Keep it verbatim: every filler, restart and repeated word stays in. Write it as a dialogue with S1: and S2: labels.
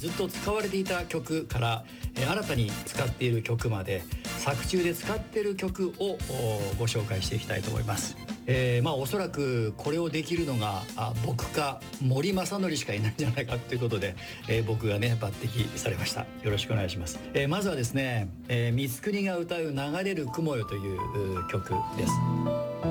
S1: ずっと使われていた曲から、えー、新たに使っている曲まで作中で使っている曲をご紹介していきたいと思います。えー、まあおそらくこれをできるのがあ僕か森正則しかいないんじゃないかということで、えー、僕がね抜擢されました。よろしくお願いします。えー、まずはですね、えー、光國が歌う流れる雲よという曲です。